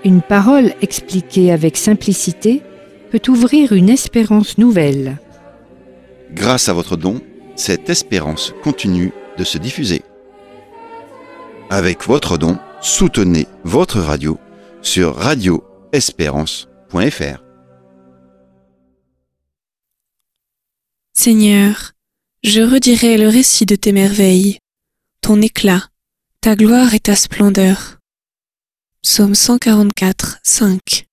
Une parole expliquée avec simplicité peut ouvrir une espérance nouvelle. Grâce à votre don, cette espérance continue de se diffuser. Avec votre don, soutenez votre radio sur radioespérance.fr. Seigneur, je redirai le récit de tes merveilles, ton éclat, ta gloire et ta splendeur. Psaume 144, 5.